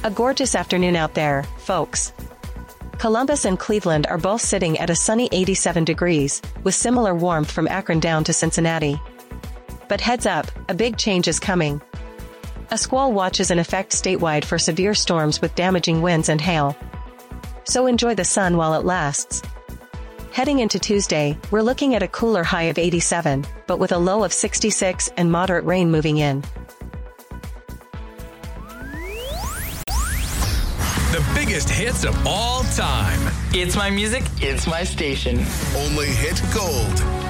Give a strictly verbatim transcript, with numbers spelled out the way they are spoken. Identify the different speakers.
Speaker 1: A gorgeous afternoon out there, folks. Columbus and Cleveland are both sitting at a sunny eighty-seven degrees, with similar warmth from Akron down to Cincinnati. But heads up, a big change is coming. A squall watch is in effect statewide for severe storms with damaging winds and hail. So enjoy the sun while it lasts. Heading into Tuesday, we're looking at a cooler high of eighty-seven, but with a low of sixty-six and moderate rain moving in.
Speaker 2: The biggest hits of all time.
Speaker 3: It's my music, it's my station.
Speaker 2: Only hit gold.